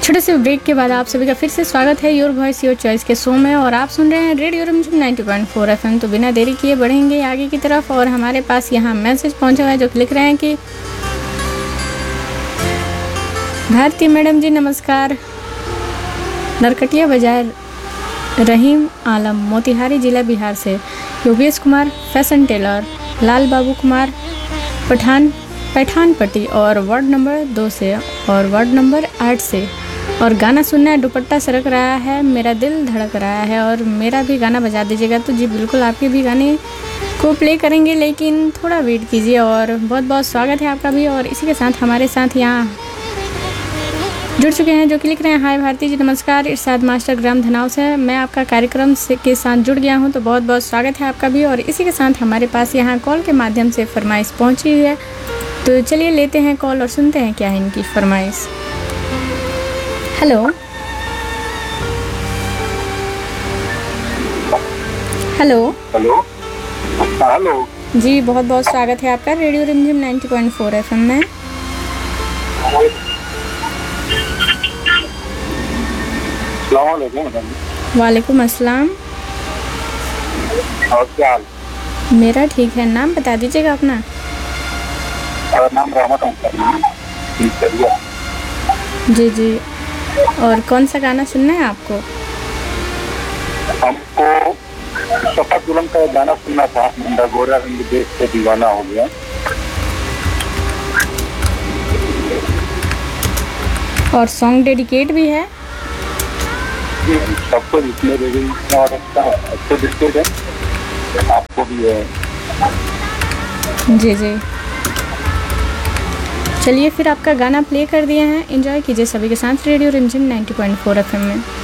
छोटे से ब्रेक के बाद आप सभी का फिर से स्वागत है योर वॉइस योर चॉइस के शो में और आप सुन रहे हैं रेडियो रिमझिम 90.4 एफएम। तो बिना देरी किए बढ़ेंगे आगे की तरफ और हमारे पास यहाँ मैसेज पहुँचा हुआ है जो लिख रहे हैं कि भारती मैडम जी नमस्कार। नरकटिया बाजार रहीम आलम मोतिहारी जिला बिहार से, योगेश कुमार फैशन टेलर, लाल बाबू कुमार पठानपट्टी और वार्ड नंबर 2 से और वार्ड नंबर 8 से। और गाना सुनना है, दुपट्टा सरक रहा है, मेरा दिल धड़क रहा है और मेरा भी गाना बजा दीजिएगा। तो जी बिल्कुल आपके भी गाने को प्ले करेंगे, लेकिन थोड़ा वेट कीजिए। और बहुत बहुत स्वागत है आपका भी। और इसी के साथ हमारे साथ यहाँ जुड़ चुके हैं जो कि लिख रहे हैं, हाय भारती जी नमस्कार, इरशाद मास्टर ग्राम धनाव से मैं आपका कार्यक्रम से के साथ जुड़ गया हूं। तो बहुत बहुत स्वागत है आपका भी। और इसी के साथ हमारे पास यहाँ कॉल के माध्यम से फरमाइश पहुंची है। तो चलिए लेते हैं कॉल और सुनते हैं क्या है इनकी फरमाइश। हेलो हेलो हेलो हेलो जी, बहुत बहुत स्वागत है आपका रेडियो रिमझिम 90.4 एफएम में। वालेकुम अस्सलाम। और क्या हाल? मेरा ठीक है। नाम बता दीजिएगा अपना। नाम रहमत अंसारी। जी जी, और कौन सा गाना सुनना है आपको? हमको सफा दुल्हन का गाना सुनना था, मुंडा गोरा रंग देख के दीवाना हो गया। और सॉन्ग डेडिकेट भी है सबको जितने रेडियो और अच्छे दिखते हैं, आपको भी है। जी जी, चलिए फिर आपका गाना प्ले कर दिए हैं, एंजॉय कीजिए सभी के साथ रेडियो रिमझिम 90.4 एफएम में।